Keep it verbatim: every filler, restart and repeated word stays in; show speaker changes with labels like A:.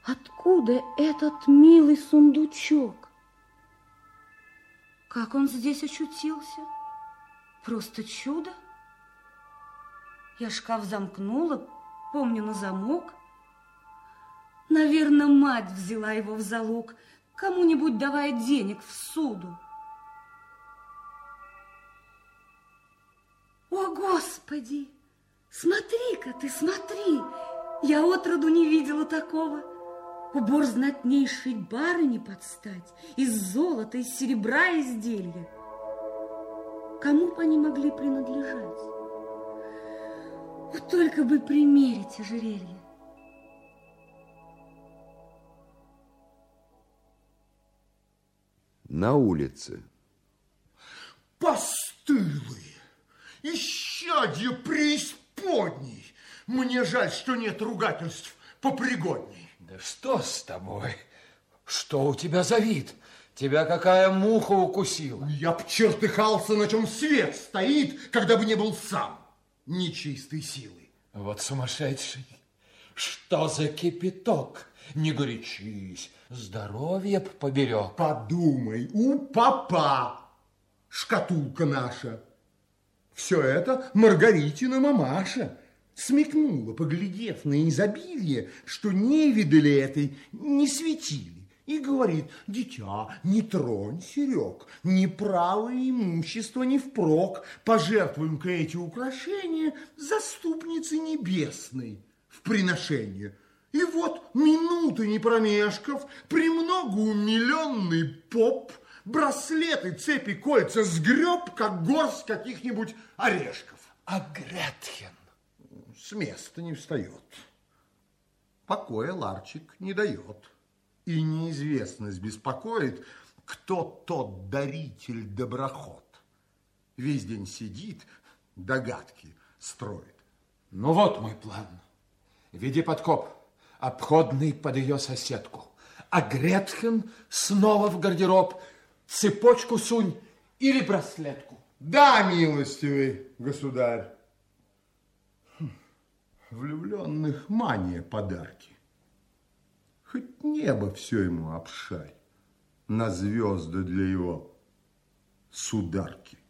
A: Откуда этот милый сундучок? Как он здесь очутился? Просто чудо. Я шкаф замкнула, помню, на замок. Наверное, мать взяла его в залог, кому-нибудь давая денег в суду. О, Господи! Смотри-ка ты, смотри! Я отроду не видела такого. Убор знатнейшей барыни под стать, из золота, из серебра изделия. Кому бы они могли принадлежать? Вот только бы примерить ожерелье.
B: На улице.
C: Постылые, исчадье преисподней! Мне жаль, что нет ругательств попригодней.
D: Да что с тобой? Что у тебя за вид? Тебя какая муха укусила?
C: Я б чертыхался, на чем свет стоит, когда бы не был сам нечистой силы.
D: Вот сумасшедший. Что за кипяток? Не горячись, здоровье б поберег.
C: Подумай, у папа шкатулка наша. Все это Маргаритина мамаша. Смекнула, поглядев на изобилие, что не видали этой, не светили. И говорит: дитя, не тронь, Серег, ни правое имущество, ни впрок. Пожертвуем-ка эти украшения заступнице небесной в приношение. И вот, минуты не промешков, премногоумиленный поп браслеты, цепи, кольца сгреб, как горсть каких-нибудь орешков.
D: А Гретхен
C: с места не встает. Покоя ларчик не дает. И неизвестность беспокоит, кто тот даритель-доброход. Весь день сидит, догадки строит.
D: Ну вот мой план. Веди подкоп, обходный под ее соседку. А Гретхен снова в гардероб. Цепочку сунь или браслетку.
C: Да, милостивый государь. Влюбленных мания подарки. Хоть небо все ему обшарь, на звезды для его сударки.